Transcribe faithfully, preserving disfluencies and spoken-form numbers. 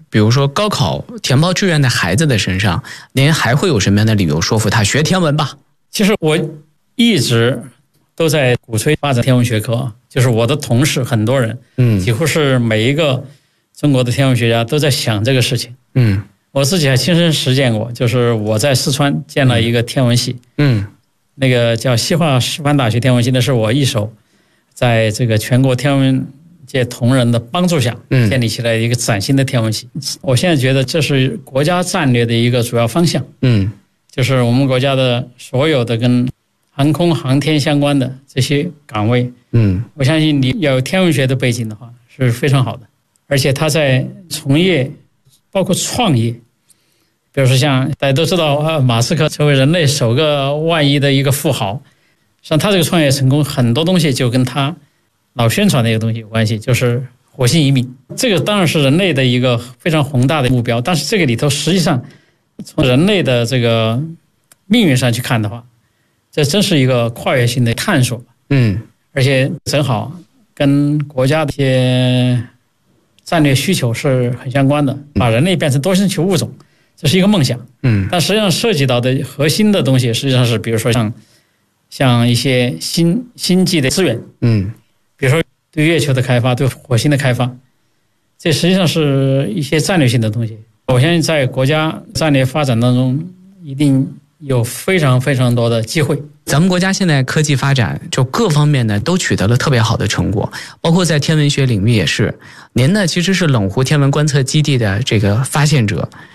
比如说高考填报志愿的孩子的身上，您还会有什么样的理由说服他学天文吧？ 其实我一直都在鼓吹发展天文学科，就是我的同事很多人，嗯，几乎是每一个中国的天文学家都在想这个事情。嗯，我自己还亲身实践过，就是我在四川建了一个天文系，嗯，那个叫西化师范大学天文系，那是我一手在这个全国天文界同仁的帮助下建立起来一个崭新的天文系。嗯，我现在觉得这是国家战略的一个主要方向。嗯，就是我们国家的所有的跟航空航天相关的这些岗位，嗯，我相信你要有天文学的背景的话是非常好的，而且他在从业包括创业，比如说像大家都知道啊，马斯克成为人类首个万亿的一个富豪，像他这个创业成功，很多东西就跟他老宣传的一个东西有关系，就是火星移民。这个当然是人类的一个非常宏大的目标，但是这个里头实际上从人类的这个命运上去看的话，这真是一个跨越性的探索。嗯，而且正好跟国家的一些战略需求是很相关的，把人类变成多星球物种，这是一个梦想。嗯，但实际上涉及到的核心的东西，实际上是比如说像像一些星星际的资源，嗯，比如说对月球的开发，对火星的开发，这实际上是一些战略性的东西。我相信在国家战略发展当中，一定有非常非常多的机会。 咱们国家现在科技发展就各方面呢都取得了特别好的成果，包括在天文学领域也是。您呢其实是冷湖天文观测基地的这个发现者，